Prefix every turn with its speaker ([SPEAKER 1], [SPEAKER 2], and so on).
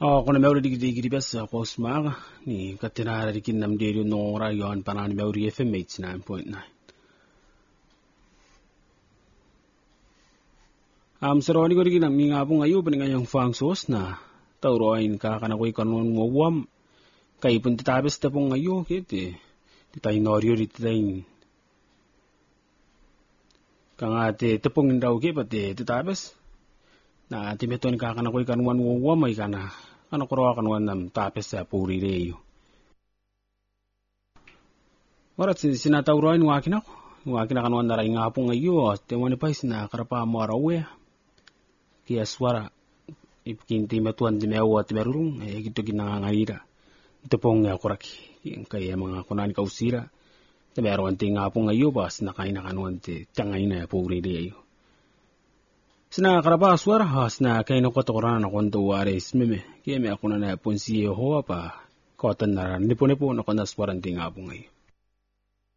[SPEAKER 1] Kuna meuri digi besa ko smaga ni katinara dikin nam deri no rayon panani meuri FM 89.9. Seroni ko digi nam nga pong ayo paninga yung fangsos na tauroin ka kana ko ikanon mo wam kay pun titabes ta pong ayo kiti titay norio titay kanga te tepong ndaw ke pati titabes na timeton ka kana ko ikanon mo wam ay kana ano ko raw kanwan nam tapes sa puri reyo. Warat sinatauroin wakin kanwan na rin nga pong ayo te wani pa na karapa mo arawe kaya swara ipikinti metuan di mewa ti merurung ay gito ginangangaira ito pong kuraki kaya mga kunan kausira te meron ti nga pong ayo bas nakain na kanwan ti tiyangay na puri reyo. Sina karaba swara has na kayo nakotokoran na kwento waris meme kaya may ako na punsiyo hoa pa kotan na nipo na kwa naswaran ti nga po ngayon.